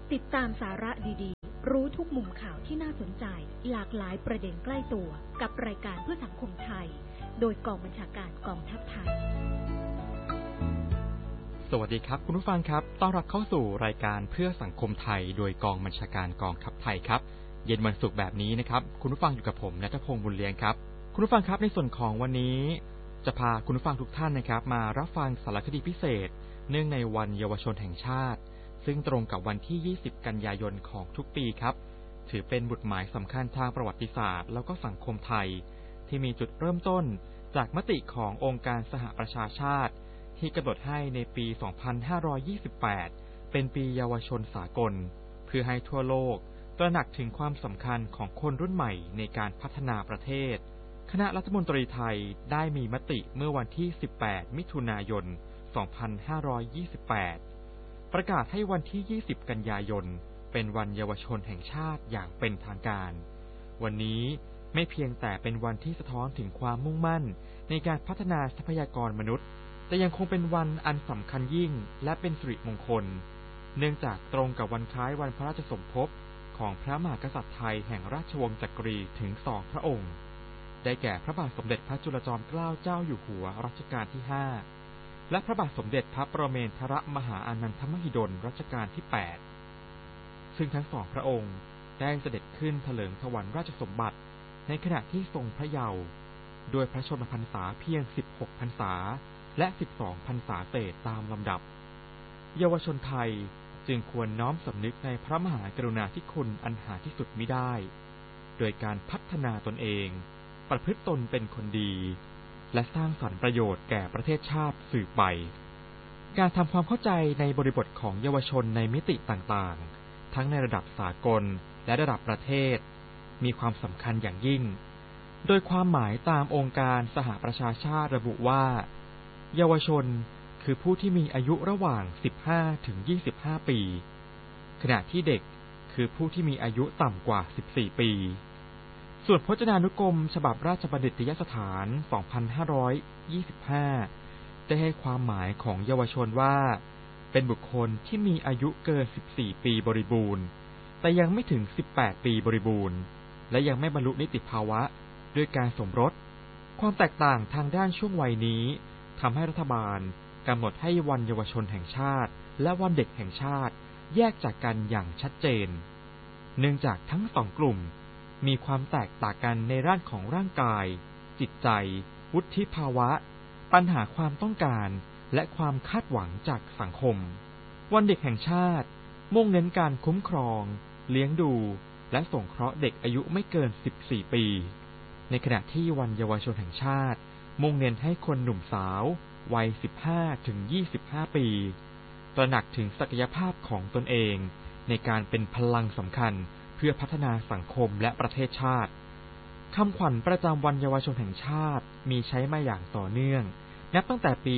ติดตามสาระดีๆรู้ทุกมุมข่าวที่น่าสนใจหลากหลายประเด็นใกล้ตัวกับรายการเพื่อสังคมไทยโดยกองบัญชาการกองทัพไทยสวัสดีครับคุณผู้ฟังครับต้อนรับเข้าสู่รายการเพื่อสังคมไทยโดยกองบัญชาการกองทัพไทยครับเย็นวันศุกร์แบบนี้นะครับคุณผู้ฟังอยู่กับผมณัฐพงษ์บุญเลี้ยงครับคุณผู้ฟังครับในส่วนของวันนี้จะพาคุณผู้ฟังทุกท่านนะครับมารับฟังสารคดีพิเศษเนื่องในวันเยาวชนแห่งชาติซึ่งตรงกับวันที่20กันยายนของทุกปีครับถือเป็นบุตรหมายสำคัญทางประวัติศาสตร์แล้วก็สังคมไทยที่มีจุดเริ่มต้นจากมติขององค์การสหประชาชาติที่กำหนดให้ในปี 2528 เป็นปีเยาวชนสากลเพื่อให้ทั่วโลกตระหนักถึงความสำคัญของคนรุ่นใหม่ในการพัฒนาประเทศคณะรัฐมนตรีไทยได้มีมติเมื่อวันที่ 18 มิถุนายน 2528 ประกาศให้วันที่ 20 กันยายนเป็นวันเยาวชนแห่งชาติอย่างเป็นทางการวันนี้ไม่เพียงแต่เป็นวันที่สะท้อนถึงความมุ่งมั่นในการพัฒนาทรัพยากรมนุษย์แต่ยังคงเป็นวันอันสำคัญยิ่งและเป็นสิริมงคลเนื่องจากตรงกับวันคล้ายวันพระราชสมภพของพระมหากษัตริย์ไทยแห่งราชวงศ์จักรีถึง2พระองค์ได้แก่พระบาทสมเด็จพระจุลจอมเกล้าเจ้าอยู่หัวรัชกาลที่5และพระบาทสมเด็จพระปรเมนทรมหาอานันทมหิดลรัชกาลที่8ซึ่งทั้ง2พระองค์ได้เสด็จขึ้นเถลิงถวัลย์ราชสมบัติในขณะที่ทรงพระเยาว์ด้วยพระชนมพรรษาเพียง16พรรษาและ12พรรษาเศษตามลำดับเยาวชนไทยจึงควรน้อมสำนึกในพระมหากรุณาธิคุณอันหาที่สุดมิได้โดยการพัฒนาตนเองประพฤติตนเป็นคนดีและสร้างสรรค์ประโยชน์แก่ประเทศชาติสืบไปการทำความเข้าใจในบริบทของเยาวชนในมิติต่างๆทั้งในระดับสากลและระดับประเทศมีความสำคัญอย่างยิ่งโดยความหมายตามองค์การสหประชาชาติระบุว่าเยาวชนคือผู้ที่มีอายุระหว่าง 15 ถึง 25 ปีขณะที่เด็กคือผู้ที่มีอายุต่ำกว่า 14 ปีส่วนพจนานุกรมฉบับราชบัณฑิตยสถาน 2525 ได้ให้ความหมายของเยาวชนว่าเป็นบุคคลที่มีอายุเกิน 14 ปีบริบูรณ์แต่ยังไม่ถึง 18 ปีบริบูรณ์และยังไม่บรรลุนิติภาวะด้วยการสมรสความแตกต่างทางด้านช่วงวัยนี้ทำให้รัฐบาลกำหนดให้วันเยาวชนแห่งชาติและวันเด็กแห่งชาติแยกจากกันอย่างชัดเจนเนื่องจากทั้งสองกลุ่มมีความแตกต่างกันในด้านของร่างกายจิตใจวุฒิภาวะปัญหาความต้องการและความคาดหวังจากสังคมวันเด็กแห่งชาติมุ่งเน้นการคุ้มครองเลี้ยงดูและสงเคราะห์เด็กอายุไม่เกิน 14 ปีในขณะที่วันเยาวชนแห่งชาติมุ่งเน้นให้คนหนุ่มสาววัย 15 ถึง 25 ปีตระหนักถึงศักยภาพของตนเองในการเป็นพลังสำคัญเพื่อพัฒนาสังคมและประเทศชาติคำขวัญประจำวันเยาวชนแห่งชาติมีใช้มาอย่างต่อเนื่องนับตั้งแต่ปี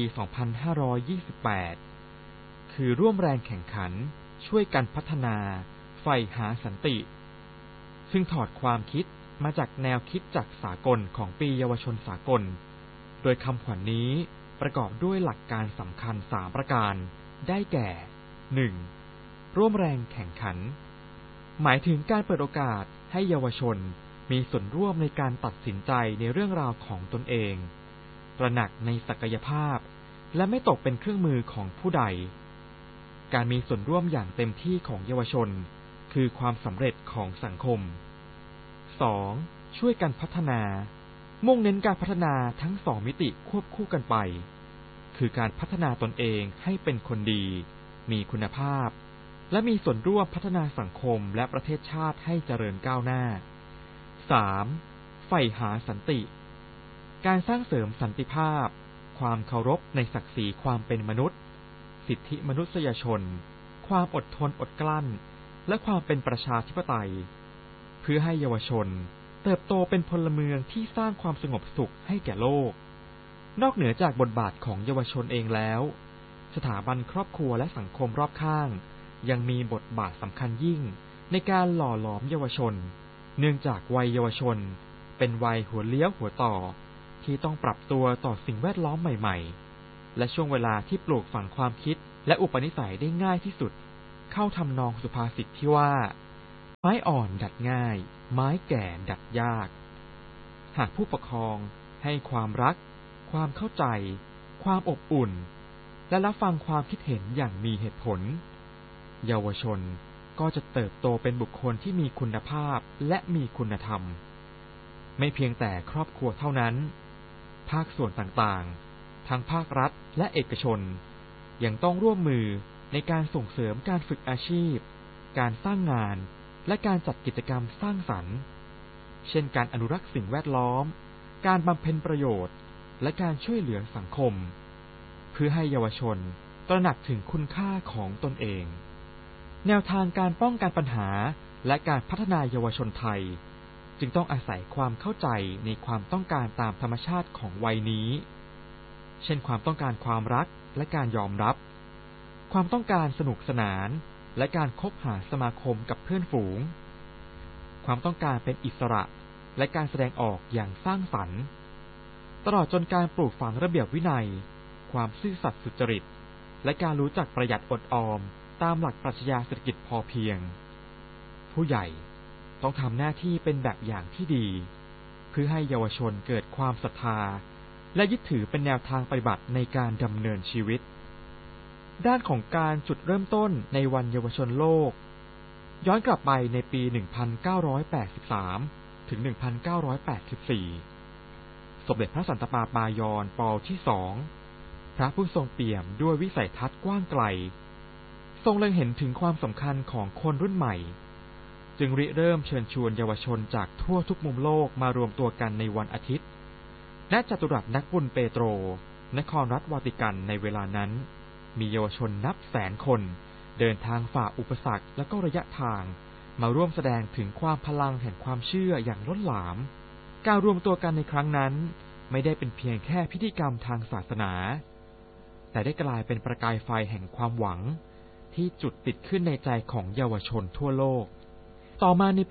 2528 คือร่วมแรงแข่งขันช่วยกันพัฒนาใฝ่หาสันติซึ่งถอดความคิดมาจากแนวคิดจักรสากลของปีเยาวชนสากลโดยคำขวัญนี้ประกอบด้วยหลักการสำคัญ3ประการได้แก่ 1. ร่วมแรงแข่งขันหมายถึงการเปิดโอกาสให้เยาวชนมีส่วนร่วมในการตัดสินใจในเรื่องราวของตนเองตระหนักในศักยภาพและไม่ตกเป็นเครื่องมือของผู้ใดการมีส่วนร่วมอย่างเต็มที่ของเยาวชนคือความสำเร็จของสังคม 2. ช่วยกันพัฒนามุ่งเน้นการพัฒนาทั้ง2มิติควบคู่กันไปคือการพัฒนาตนเองให้เป็นคนดีมีคุณภาพและมีส่วนร่วมพัฒนาสังคมและประเทศชาติให้เจริญก้าวหน้า 3. ใฝ่หาสันติการสร้างเสริมสันติภาพความเคารพในศักดิ์ศรีความเป็นมนุษย์สิทธิมนุษยชนความอดทนอดกลั้นและความเป็นประชาธิปไตยเพื่อให้เยาวชนเติบโตเป็นพลเมืองที่สร้างความสงบสุขให้แก่โลกนอกเหนือจากบทบาทของเยาวชนเองแล้วสถาบันครอบครัวและสังคมรอบข้างยังมีบทบาทสำคัญยิ่งในการหล่อหลอมเยาวชนเนื่องจากวัยเยาวชนเป็นวัยหัวเลี้ยวหัวต่อที่ต้องปรับตัวต่อสิ่งแวดล้อมใหม่ๆและช่วงเวลาที่ปลูกฝังความคิดและอุปนิสัยได้ง่ายที่สุดเข้าทำนองสุภาษิตที่ว่าไม้อ่อนดัดง่ายไม้แก่ดัดยากหากผู้ปกครองให้ความรักความเข้าใจความอบอุ่นและรับฟังความคิดเห็นอย่างมีเหตุผลเยาวชนก็จะเติบโตเป็นบุคคลที่มีคุณภาพและมีคุณธรรมไม่เพียงแต่ครอบครัวเท่านั้นภาคส่วนต่างๆทั้งภาครัฐและเอกชนยังต้องร่วมมือในการส่งเสริมการฝึกอาชีพการสร้างงานและการจัดกิจกรรมสร้างสรรค์เช่นการอนุรักษ์สิ่งแวดล้อมการบำเพ็ญประโยชน์และการช่วยเหลือสังคมเพื่อให้เยาวชนตระหนักถึงคุณค่าของตนเองแนวทางการป้องกันปัญหาและการพัฒนาเยาวชนไทยจึงต้องอาศัยความเข้าใจในความต้องการตามธรรมชาติของวัยนี้เช่นความต้องการความรักและการยอมรับความต้องการสนุกสนานและการคบหาสมาคมกับเพื่อนฝูงความต้องการเป็นอิสระและการแสดงออกอย่างสร้างสรรค์ตลอดจนการปลูกฝังระเบียบวินัยความซื่อสัตย์สุจริตและการรู้จักประหยัดอดออมตามหลักปรัชญาเศรษฐกิจพอเพียงผู้ใหญ่ต้องทำหน้าที่เป็นแบบอย่างที่ดีเพื่อให้เยาวชนเกิดความศรัทธาและยึดถือเป็นแนวทางปฏิบัติในการดำเนินชีวิตด้านของการจุดเริ่มต้นในวันเยาวชนโลกย้อนกลับไปในปี 1983 ถึง 1984 สมเด็จพระสันตะปาปายรป.ที่ 2 พระผู้ทรงเปี่ยมด้วยวิสัยทัศน์กว้างไกลทรงเล็งเห็นถึงความสำคัญของคนรุ่นใหม่จึงริเริ่มเชิญชวนเยาวชนจากทั่วทุกมุมโลกมารวมตัวกันในวันอาทิตย์ณจัตุรัสนักบุญเปโตรนครรัฐวาติกันในเวลานั้นมีเยาวชนนับแสนคนเดินทางฝ่าอุปสรรคและก็ระยะทางมาร่วมแสดงถึงความพลังแห่งความเชื่ออย่างล้นหลามการรวมตัวกันในครั้งนั้นไม่ได้เป็นเพียงแค่พิธีกรรมทางศาสนาแต่ได้กลายเป็นประกายไฟแห่งความหวังที่จุดติดขึ้นในใจของเยาวชนทั่วโลกต่อมาในปี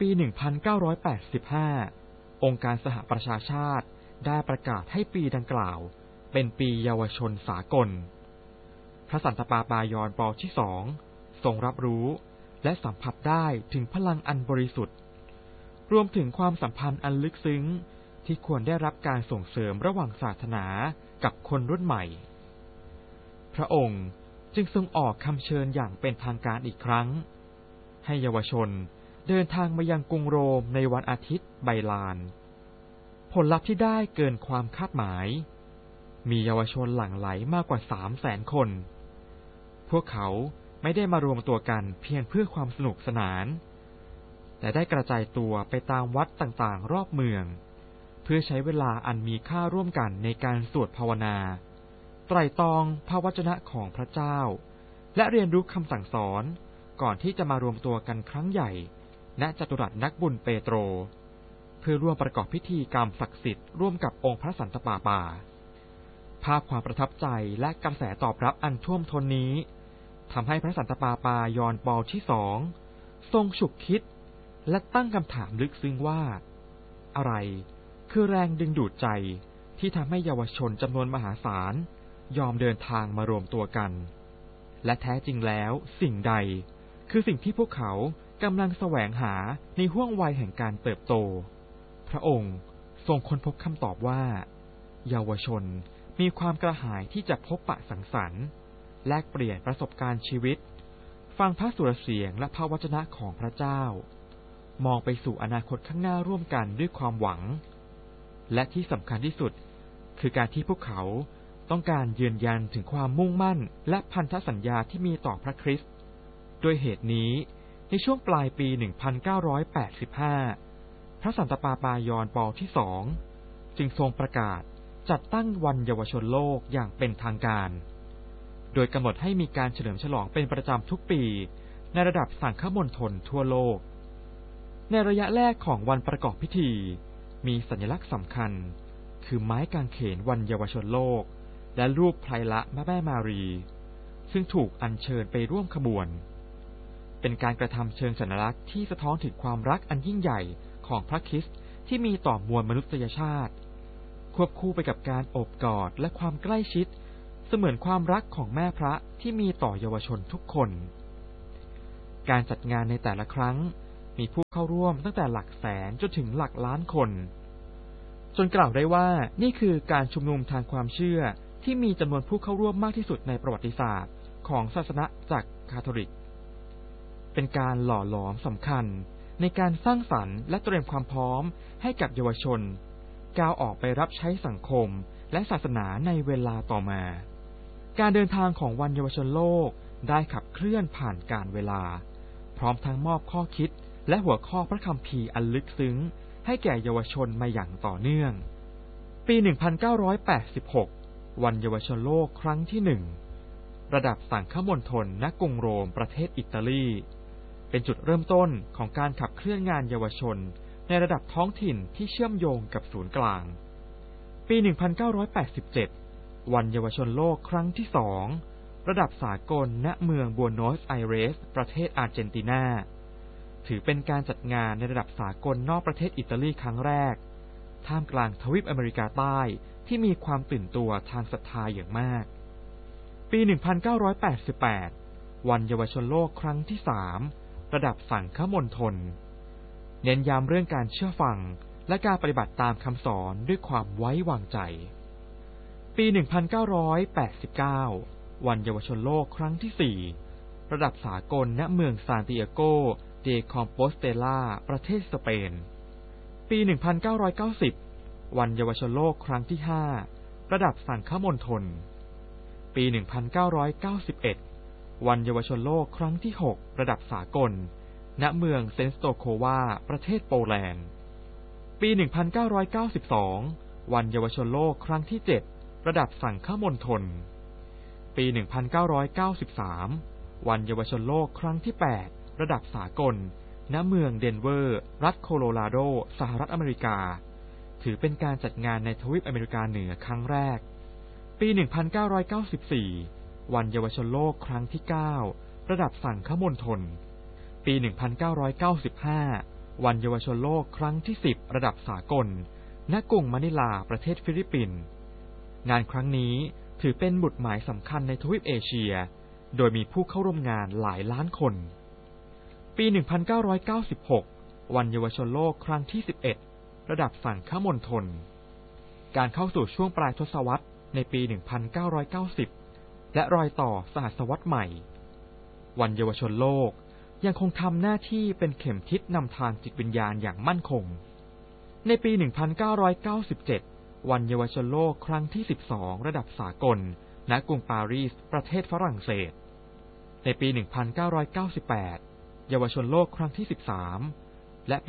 1985 องค์การสหประชาชาติได้ประกาศให้ปีดังกล่าวเป็นปีเยาวชนสากลพระสันตะปาปายรป.ที่ 2 ทรงรับรู้และสัมผัสได้ถึงพลังอันบริสุทธิ์รวมถึงความสัมพันธ์อันลึกซึ้งที่ควรได้รับการส่งเสริมระหว่างศาสนากับคนรุ่นใหม่พระองค์จึงทรงออกคำเชิญอย่างเป็นทางการอีกครั้งให้เยาวชนเดินทางมายังกรุงโรมในวันอาทิตย์ใบลานผลลัพธ์ที่ได้เกินความคาดหมายมีเยาวชนหลั่งไหลมากกว่า 300,000 คนพวกเขาไม่ได้มารวมตัวกันเพียงเพื่อความสนุกสนานแต่ได้กระจายตัวไปตามวัดต่างๆรอบเมืองเพื่อใช้เวลาอันมีค่าร่วมกันในการสวดภาวนาไตร่ตรองพระวจนะของพระเจ้าและเรียนรู้คำสั่งสอนก่อนที่จะมารวมตัวกันครั้งใหญ่ณจัตุรัสนักบุญเปโตรเพื่อร่วมประกอบพิธีกรรมศักดิ์สิทธิ์ร่วมกับองค์พระสันตะปาปาภาพความประทับใจและกระแสตอบรับอันท่วมท้นนี้ทำให้พระสันตะปาปายรป.ที่ 2 ทรงฉุกคิดและตั้งคำถามลึกซึ้งว่าอะไรคือแรงดึงดูดใจที่ทำให้เยาวชนจำนวนมหาศาลยอมเดินทางมารวมตัวกันและแท้จริงแล้วสิ่งใดคือสิ่งที่พวกเขากำลังแสวงหาในห้วงวัยแห่งการเติบโตพระองค์ทรงค้นพบคำตอบว่าเยาวชนมีความกระหายที่จะพบปะสังสรรค์แลกเปลี่ยนประสบการณ์ชีวิตฟังพระสุรเสียงและพระวจนะของพระเจ้ามองไปสู่อนาคตข้างหน้าร่วมกันด้วยความหวังและที่สำคัญที่สุดคือการที่พวกเขาต้องการยืนยันถึงความมุ่งมั่นและพันธสัญญาที่มีต่อพระคริสต์ด้วยเหตุนี้ในช่วงปลายปี 1985 พระสันตะปาปายรป.ที่ 2 จึงทรงประกาศจัดตั้งวันเยาวชนโลกอย่างเป็นทางการโดยกำหนดให้มีการเฉลิมฉลองเป็นประจำทุกปีในระดับสังฆมณฑลทั่วโลกในระยะแรกของวันประกอบพิธีมีสัญลักษณ์สำคัญคือไม้กางเขนวันเยาวชนโลกและรูปไพรละพระแม่มารีซึ่งถูกอัญเชิญไปร่วมขบวนเป็นการกระทำเชิงสัญลักษณ์ที่สะท้อนถึงความรักอันยิ่งใหญ่ของพระคริสต์ที่มีต่อมวลมนุษยชาติควบคู่ไปกับการโอบกอดและความใกล้ชิดเสมือนความรักของแม่พระที่มีต่อเยาวชนทุกคนการจัดงานในแต่ละครั้งมีผู้เข้าร่วมตั้งแต่หลักแสนจนถึงหลักล้านคนจนกล่าวได้ว่านี่คือการชุมนุมทางความเชื่อที่มีจำนวนผู้เข้าร่วมมากที่สุดในประวัติศาสตร์ของศาสนาจักรคาทอลิกเป็นการหล่อหลอมสำคัญในการสร้างสรรค์และเตรียมความพร้อมให้กับเยาวชนก้าวออกไปรับใช้สังคมและศาสนาในเวลาต่อมาการเดินทางของวันเยาวชนโลกได้ขับเคลื่อนผ่านกาลเวลาพร้อมทั้งมอบข้อคิดและหัวข้อพระคัมภีร์อันลึกซึ้งให้แก่เยาวชนมาอย่างต่อเนื่องปี 1986 วันเยาวชนโลกครั้งที่ 1 ระดับสังฆมณฑลณกรุงโรมประเทศอิตาลีเป็นจุดเริ่มต้นของการขับเคลื่อนงานเยาวชนในระดับท้องถิ่นที่เชื่อมโยงกับศูนย์กลางปี 1987 วันเยาวชนโลกครั้งที่ 2 ระดับสากลณเมืองบัวโนสไอเรสประเทศอาร์เจนตินาถือเป็นการจัดงานในระดับสากลนอกประเทศอิตาลีครั้งแรกท่ามกลางทวีปอเมริกาใต้ที่มีความตื่นตัวทางศรัทธาอย่างมากปี 1988 วันเยาวชนโลกครั้งที่ 3 ระดับสังฆมณฑลเน้นย้ำเรื่องการเชื่อฟังและการปฏิบัติตามคำสอนด้วยความไว้วางใจปี 1989 วันเยาวชนโลกครั้งที่ 4 ระดับสากลณเมืองซานติเอโกเดคอมโปสเตลาประเทศสเปนปี 1990 วันเยาวชนโลกครั้งที่ 5 ระดับสังฆมณฑลปี 1991 วันเยาวชนโลกครั้งที่ 6 ระดับสากลณเมืองเซนต์สโตโควาประเทศโปแลนด์ปี 1992 วันเยาวชนโลกครั้งที่ 7 ระดับสังฆมณฑลปี 1993 วันเยาวชนโลกครั้งที่ 8 ระดับสากลณเมืองเดนเวอร์รัฐโคโลราโดสหรัฐอเมริกาถือเป็นการจัดงานในทวีปอเมริกาเหนือครั้งแรกปี 1994 วันเยาวชนโลกครั้งที่ 9 ระดับสังฆมณฑลปี 1995 วันเยาวชนโลกครั้งที่ 10 ระดับสากลณกรุงมะนิลาประเทศฟิลิปปินส์งานครั้งนี้ถือเป็นบุตรหมายสำคัญในทวีปเอเชียโดยมีผู้เข้าร่วมงานหลายล้านคนปี 1996 วันเยาวชนโลกครั้งที่ 11 ระดับสังฆมณฑลการเข้าสู่ช่วงปลายทศวรรษในปี 1990 และรอยต่อสหัสวรรษใหม่วันเยาวชนโลกยังคงทำหน้าที่เป็นเข็มทิศนำทางจิตวิญญาณอย่างมั่นคงในปี 1997 วันเยาวชนโลกครั้งที่ 12 ระดับสากลณกรุงปารีสประเทศฝรั่งเศสในปี 1998 เยาวชนโลกครั้งที่ 13 และปี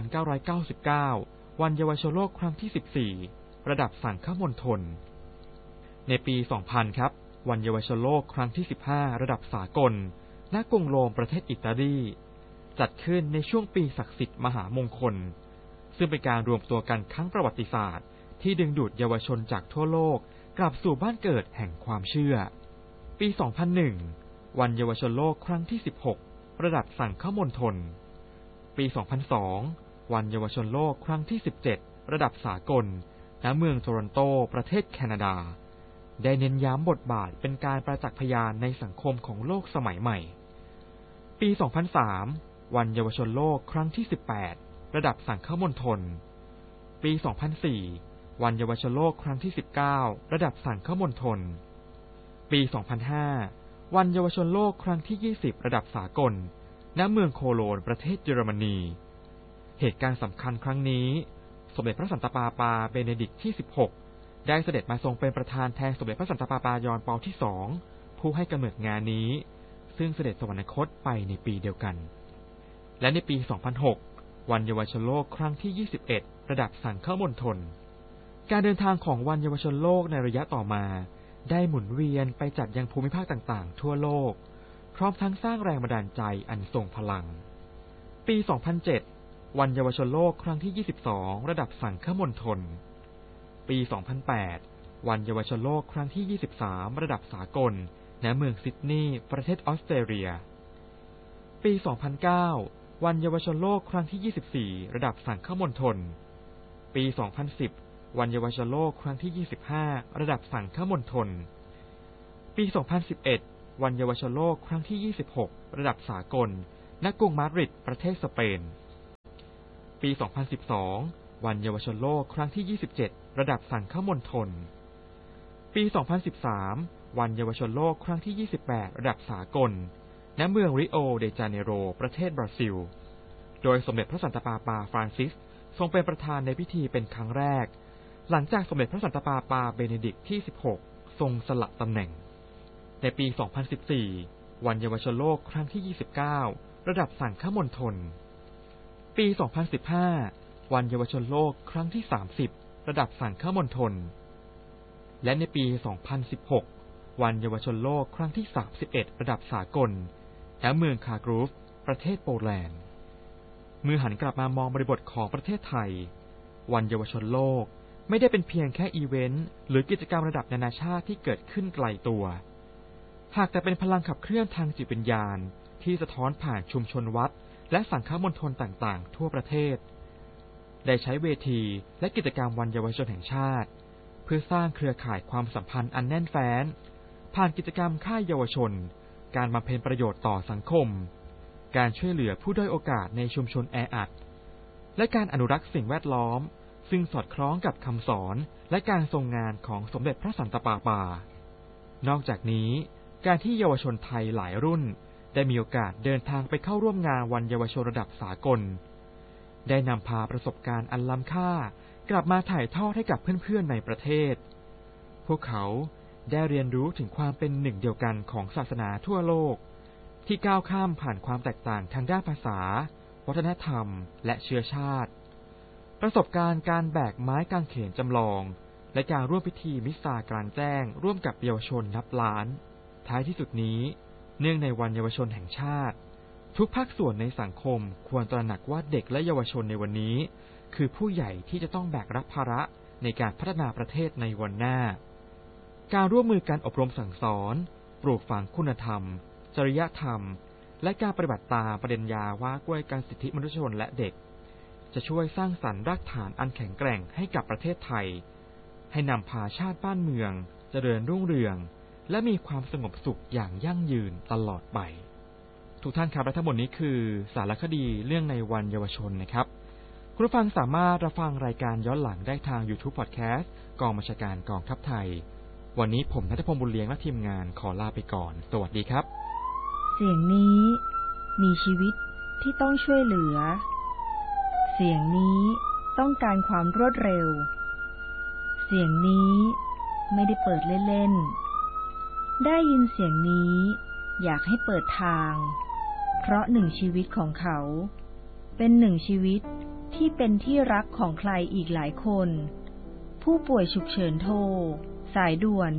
1999 วันเยาวชนโลกครั้งที่ 14 ระดับสังฆมณฑลในปี 2000 ครับวันเยาวชนโลกครั้งที่ 15 ระดับสากลณกรุงโรมประเทศอิตาลีจัดขึ้นในช่วงปีศักดิ์สิทธิ์มหามงคลซึ่งเป็นการรวมตัวกันครั้งประวัติศาสตร์ที่ดึงดูดเยาวชนจากทั่วโลกกลับสู่บ้านเกิดแห่งความเชื่อปี 2001 วันเยาวชนโลกครั้งที่ 16 ระดับสังฆมณฑลปี 2002 วันเยาวชนโลกครั้งที่ 17 ระดับสากลณเมืองโตรอนโตประเทศแคนาดาได้เน้นย้ำบทบาทเป็นการประจักษ์พยานในสังคมของโลกสมัยใหม่ปี 2003 วันเยาวชนโลกครั้งที่ 18 ระดับสังฆมณฑลปี 2004 วันเยาวชนโลกครั้งที่ 19 ระดับสังฆมณฑลปี 2005 วันเยาวชนโลกครั้งที่ 20 ระดับสากลณเมืองโคโลนประเทศเยอรมนีเหตุการณ์สำคัญครั้งนี้สมเด็จพระสันตะปาปาเบเนดิกต์ที่ 16 ได้เสด็จมาทรงเป็นประธานแทนสมเด็จพระสันตะปาปายอนเปาที่ 2 ผู้ให้กำเนิดงานนี้ซึ่งเสด็จสวรรคตไปในปีเดียวกันและในปี 2006 วันเยาวชนโลกครั้งที่ 21 ระดับสังฆมณฑลการเดินทางของวันเยาวชนโลกในระยะต่อมาได้หมุนเวียนไปจัดยังภูมิภาคต่างๆทั่วโลกพร้อมทั้งสร้างแรงบันดาลใจอันทรงพลังปี 2007 วันเยาวชนโลกครั้งที่ 22 ระดับสังฆมณฑลปี 2008 วันเยาวชนโลกครั้งที่ 23 ระดับสากลณเมืองซิดนีย์ประเทศออสเตรเลียปี 2009 วันเยาวชนโลกครั้งที่ 24 ระดับสังฆมณฑลปี 2010 วันเยาวชนโลกครั้งที่ 25 ระดับสังฆมณฑลปี 2011 วันเยาวชนโลกครั้งที่ 26 ระดับสากลณ กรุงมาดริดประเทศสเปนปี 2012 วันเยาวชนโลกครั้งที่ 27 ระดับสังคมณฑลปี 2013 วันเยาวชนโลกครั้งที่ 28 ระดับสากลณ เมืองริโอเดจาเนโรประเทศบราซิลโดยสมเด็จพระสันตะปาปาฟรานซิสทรงเป็นประธานในพิธีเป็นครั้งแรกหลังจากสมเด็จพระสันตะปาปาเบเนดิกต์ที่ 16 ทรงสละตำแหน่งในปี 2014 วันเยาวชนโลกครั้งที่ 29 ระดับสังคมณฑลปี 2015 วันเยาวชนโลกครั้งที่ 30 ระดับสังคมณฑลและในปี 2016 วันเยาวชนโลกครั้งที่ 31 ระดับสากลณ เมืองคากรูฟประเทศโปแลนด์เมื่อหันกลับมามองบริบทของประเทศไทยวันเยาวชนโลกไม่ได้เป็นเพียงแค่อีเวนต์หรือกิจกรรมระดับนานาชาติที่เกิดขึ้นไกลตัวหากแต่เป็นพลังขับเคลื่อนทางจิตวิญญาณที่สะท้อนผ่านชุมชนวัดและสังฆมณฑลต่างๆทั่วประเทศได้ใช้เวทีและกิจกรรมวันเยาวชนแห่งชาติเพื่อสร้างเครือข่ายความสัมพันธ์อันแน่นแฟ้นผ่านกิจกรรมค่ายเยาวชนการบำเพ็ญประโยชน์ต่อสังคมการช่วยเหลือผู้ด้อยโอกาสในชุมชนแออัดและการอนุรักษ์สิ่งแวดล้อมซึ่งสอดคล้องกับคำสอนและการทรงงานของสมเด็จพระสันตะปาปานอกจากนี้การที่เยาวชนไทยหลายรุ่นได้มีโอกาสเดินทางไปเข้าร่วมงานวันเยาวชนระดับสากลได้นำพาประสบการณ์อันล้ำค่ากลับมาถ่ายทอดให้กับเพื่อนๆในประเทศพวกเขาได้เรียนรู้ถึงความเป็นหนึ่งเดียวกันของศาสนาทั่วโลกที่ก้าวข้ามผ่านความแตกต่างทางด้านภาษาวัฒนธรรมและเชื้อชาติประสบการณ์การแบกไม้กางเขนจำลองและการร่วมพิธีมิสซากลางแจ้งร่วมกับเยาวชนนับล้านท้ายที่สุดนี้เนื่องในวันเยาวชนแห่งชาติทุกภาคส่วนในสังคมควรตระหนักว่าเด็กและเยาวชนในวันนี้คือผู้ใหญ่ที่จะต้องแบกรับภาระในการพัฒนาประเทศในวันหน้าการร่วมมือการอบรมสั่งสอนปลูกฝังคุณธรรมจริยธรรมและการปฏิบัติตามปฏิญญาว่าด้วยการสิทธิมนุษยชนและเด็กจะช่วยสร้างสรรค์รากฐานอันแข็งแกร่งให้กับประเทศไทยให้นำพาชาติบ้านเมืองเจริญรุ่งเรืองและมีความสงบสุขอย่างยั่งยืนตลอดไปทุกท่านครับและทั้งหมดนี้คือสารคดีเรื่องในวันเยาวชนนะครับคุณผู้ฟังสามารถรับฟังรายการย้อนหลังได้ทาง YouTube Podcast กองบัญชาการกองทัพไทยวันนี้ผมณัฐพงษ์บุญเลี้ยงและทีมงานขอลาไปก่อนสวัสดีครับเสียงนี้มีชีวิตที่ต้องช่วยเหลือเสียงนี้ต้องการความรวดเร็วเสียงนี้ไม่ได้เปิดเล่นๆได้ยินเสียงนี้อยากให้เปิดทางเพราะหนึ่งชีวิตของเขาเป็นหนึ่งชีวิตที่เป็นที่รักของใครอีกหลายคนผู้ป่วยฉุกเฉินโทรสายด่วน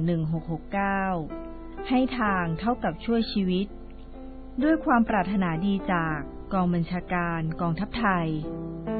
1669ให้ทางเท่ากับช่วยชีวิตด้วยความปรารถนาดีจากกองบัญชาการกองทัพไทย